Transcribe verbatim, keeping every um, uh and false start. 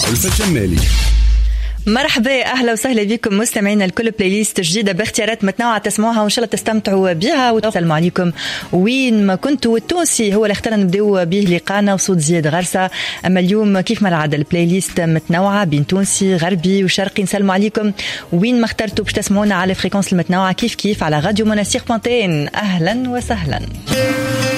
ألفة جمالي. مرحبا، أهلا وسهلا بكم مستمعينا الكل. بلاي ليست جديدة باختيارات متنوعة تسمعوها وإن شاء الله تستمتعوا بها. والسلام عليكم وين ما كنتوا. والتونسي هو اللي اخترنا نبداو به لقانا وصوت زياد غرسة. أما اليوم كيف ما العادة البلاي ليست متنوعة بين تونسي غربي وشرقي. نسلموا عليكم وين ما اخترتوا باش تسمعونا على فريكونس المتنوعة كيف كيف على راديو مناسير بوانتين. أهلا وسهلا.